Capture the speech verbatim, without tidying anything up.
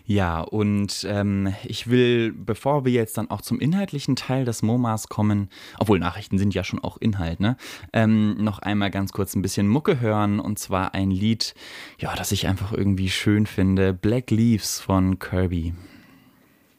Ja, und ähm, ich will, bevor wir jetzt dann auch zum inhaltlichen Teil des MoMAs kommen, obwohl Nachrichten sind ja schon auch Inhalt, ne? Ähm, noch einmal ganz kurz ein bisschen Mucke hören und zwar ein Lied, ja, das ich einfach irgendwie schön finde, Black Leaves von Kirby.